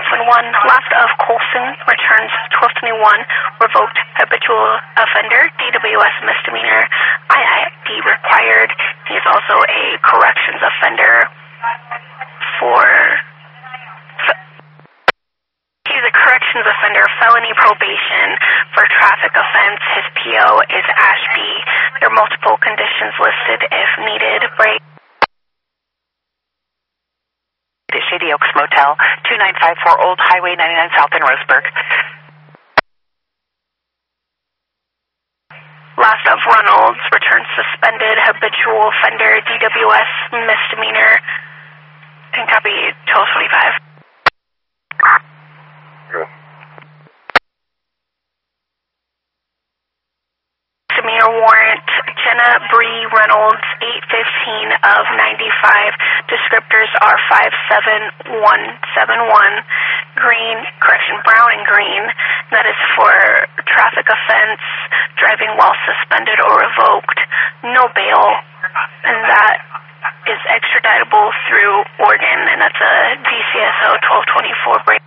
Last of Colson returns 1221, revoked habitual offender, DWS misdemeanor, IID required. He is also a corrections offender He's a corrections offender, felony probation for traffic offense. His PO is Ashby. There are multiple conditions listed if needed. Shady Oaks Motel, 2954 Old Highway 99 South in Roseburg. Last of Reynolds returns suspended, habitual offender, DWS misdemeanor, and copy 1225. Good. Misdemeanor warrant, Jenna Bree Reynolds, 815 of 95. Descriptors are 57171. Brown and green. That is for traffic offense, driving while suspended or revoked. No bail. And that is extraditable through Oregon, and that's a DCSO 1224 break.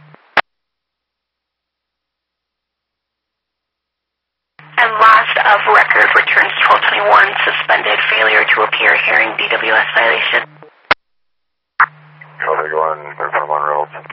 And last of record returns 1221, suspended, failure to appear, hearing DWS violation. 1281, 1 Reynolds.